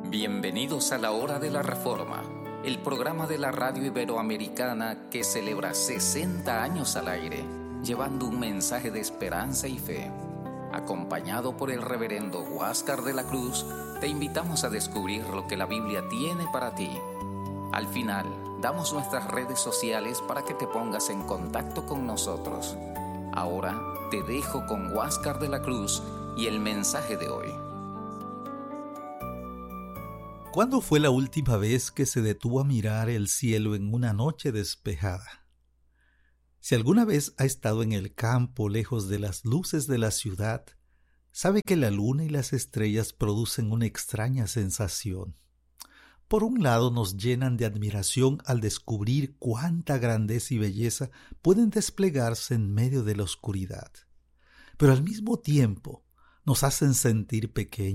Bienvenidos a la Hora de la Reforma, el programa de la radio iberoamericana que celebra 60 años al aire, llevando un mensaje de esperanza y fe. Acompañado por el reverendo Huáscar de la Cruz, te invitamos a descubrir lo que la Biblia tiene para ti. Al final, damos nuestras redes sociales para que te pongas en contacto con nosotros. Ahora te dejo con Huáscar de la Cruz y el mensaje de hoy. ¿Cuándo fue la última vez que se detuvo a mirar el cielo en una noche despejada? Si alguna vez ha estado en el campo lejos de las luces de la ciudad, sabe que la luna y las estrellas producen una extraña sensación. Por un lado nos llenan de admiración al descubrir cuánta grandeza y belleza pueden desplegarse en medio de la oscuridad, pero al mismo tiempo nos hacen sentir pequeños